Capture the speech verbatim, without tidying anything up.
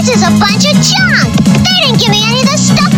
This is a bunch of junk. They didn't give me any of the stuff